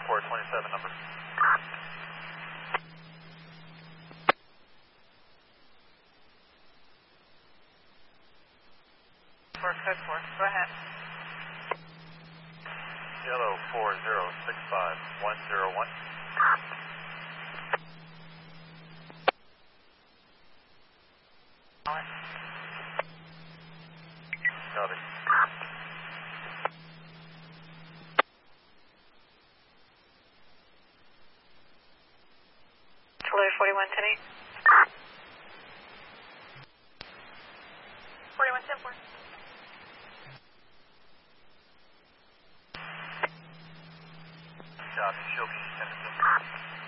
Airport 27 number. Code 4, go ahead. Yellow 4065101. Copy. Hello, 4110. 4110. Copy. She'll be 10 to 10.